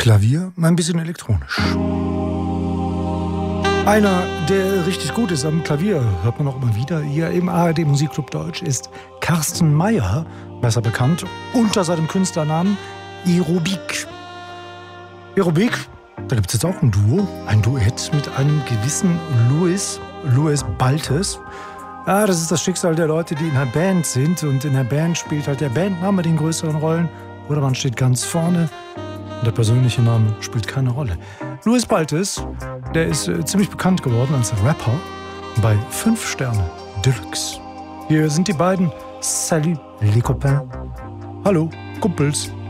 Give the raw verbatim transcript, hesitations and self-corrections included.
Klavier, ein bisschen elektronisch. Einer, der richtig gut ist am Klavier, hört man auch immer wieder hier im A R D Musikclub Deutsch, ist Carsten Meyer, besser bekannt unter seinem Künstlernamen Aerobik. Aerobik, da gibt es jetzt auch ein Duo, ein Duett mit einem gewissen Louis, Louis Baltes. Ah, das ist das Schicksal der Leute, die in einer Band sind, und in der Band spielt halt der Bandname den größeren Rollen, oder man steht ganz vorne und der persönliche Name spielt keine Rolle. Louis Baltes, der ist äh, ziemlich bekannt geworden als Rapper bei fünf Sterne Deluxe. Hier sind die beiden. Salut les copains. Hallo, Kumpels.